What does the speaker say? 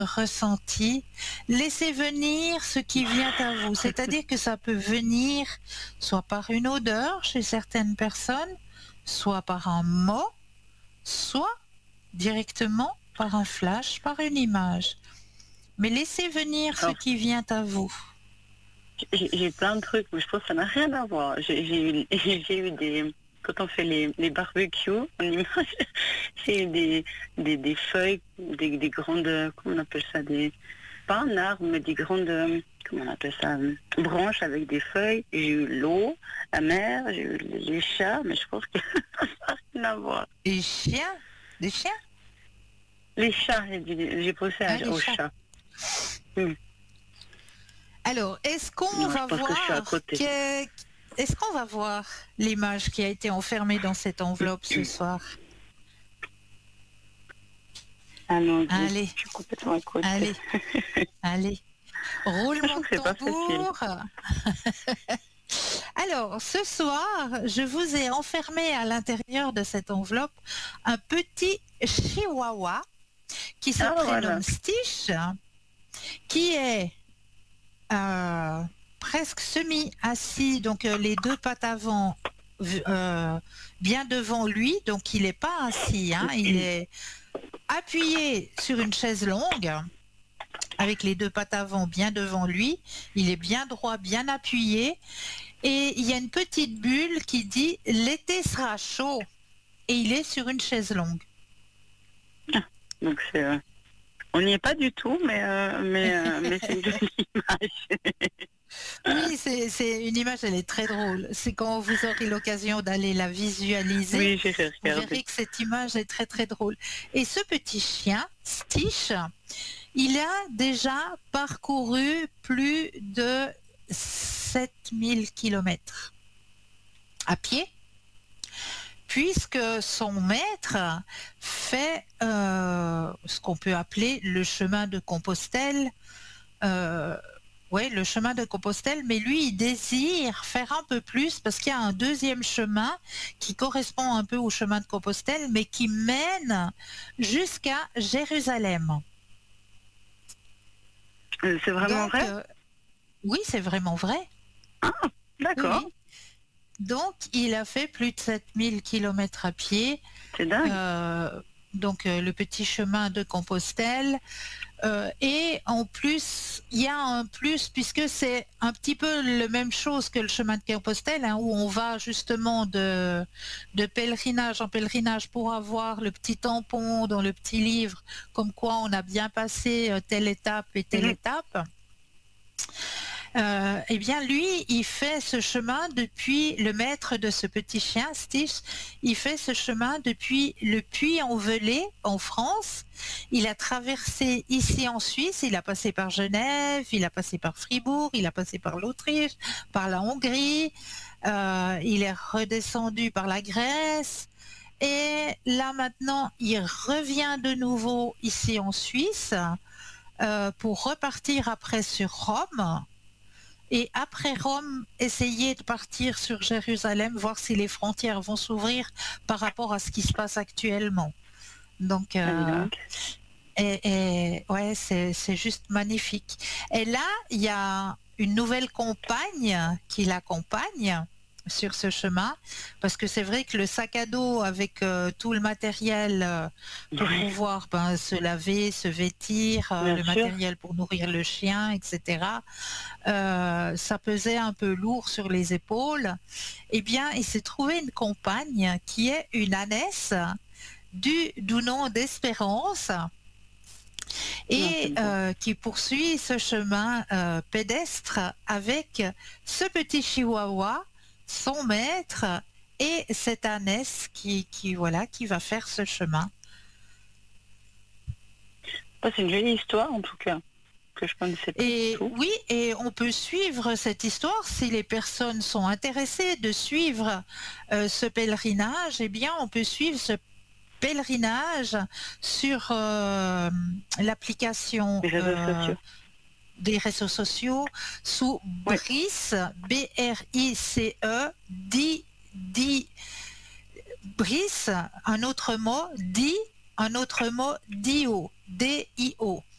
ressenti. Laissez venir ce qui vient à vous. C'est-à-dire que ça peut venir soit par une odeur chez certaines personnes, soit par un mot, soit directement par un flash, par une image. Mais laissez venir ce Alors, qui vient à vous. j'ai plein de trucs, mais je pense que ça n'a rien à voir. J'ai eu des... Quand on fait les barbecues, en image, j'ai eu des feuilles, des grandes... Comment on appelle ça pas un arbre, mais des grandes... Comment on appelle ça branches avec des feuilles. J'ai eu l'eau, la mer, j'ai eu les chats, mais je pense que ça n'a rien à voir. Des chiens? Des chiens? Les chats, j'ai pensé Ah, les aux chats. chats. Hmm. Alors, est-ce qu'on Non, je va pense que je suis à voir côté. est-ce qu'on va voir l'image qui a été enfermée dans cette enveloppe ce soir? Ah non, Allez, je suis complètement à côté. allez, allez. Roulement Sachant que de c'est pas facile. tambour. Alors, ce soir, je vous ai enfermé à l'intérieur de cette enveloppe un petit chihuahua qui se Ah voilà. prénomme Stitch, qui est presque semi-assis, donc les deux pattes avant bien devant lui, donc il n'est pas assis, hein, il est appuyé sur une chaise longue avec les deux pattes avant bien devant lui, il est bien droit, bien appuyé, et il y a une petite bulle qui dit « l'été sera chaud » et il est sur une chaise longue. Donc c'est, on n'y est pas du tout, mais c'est une jolie image. Oui, c'est une image, elle est très drôle. C'est quand vous aurez l'occasion d'aller la visualiser, Oui, j'ai vous regardé. verrez que cette image est très très drôle. Et ce petit chien, Stitch, il a déjà parcouru plus de 7000 kilomètres à pied, puisque son maître fait ce qu'on peut appeler le chemin de Compostelle. Oui, le chemin de Compostelle, mais lui, il désire faire un peu plus parce qu'il y a un deuxième chemin qui correspond un peu au chemin de Compostelle, mais qui mène jusqu'à Jérusalem. C'est vraiment Donc, vrai? oui, c'est vraiment vrai. Ah, Oui, d'accord. oui. Donc, il a fait plus de 7000 kilomètres à pied. C'est dingue. Donc, le petit chemin de Compostelle. Et en plus, il y a un plus puisque c'est un petit peu la même chose que le chemin de Compostelle, hein, où on va justement de pèlerinage en pèlerinage pour avoir le petit tampon dans le petit livre, comme quoi on a bien passé telle étape et telle Mhm. étape. Eh bien, lui, il fait ce chemin depuis, le maître de ce petit chien, Stitch, il fait ce chemin depuis le Puy-en-Velay, en France. Il a traversé ici en Suisse, il a passé par Genève, il a passé par Fribourg, il a passé par l'Autriche, par la Hongrie, il est redescendu par la Grèce. Et là maintenant, il revient de nouveau ici en Suisse pour repartir après sur Rome. Et après Rome, essayer de partir sur Jérusalem, voir si les frontières vont s'ouvrir par rapport à ce qui se passe actuellement. Donc, Ah, dis donc. ouais, c'est juste magnifique. Et là, il y a une nouvelle compagne qui l'accompagne sur ce chemin, parce que c'est vrai que le sac à dos avec tout le matériel pour Oui, pouvoir se laver, se vêtir, bien le sûr. matériel pour nourrir le chien, etc. Ça pesait un peu lourd sur les épaules. Eh bien, il s'est trouvé une compagne qui est une ânesse du nom d'Espérance Non, et c'est beau. qui poursuit ce chemin pédestre avec ce petit chihuahua, son maître et cette ânesse voilà, qui va faire ce chemin. Oh, c'est une jolie histoire, en tout cas, que je connaissais pas du Et tout. oui, et on peut suivre cette histoire si les personnes sont intéressées de suivre ce pèlerinage. Eh bien, on peut suivre ce pèlerinage sur l'application Les réseaux sociaux. des réseaux sociaux sous Oui, Brice, B-R-I-C-E, Brice, un autre mot, un autre mot, Dio, D-I-O.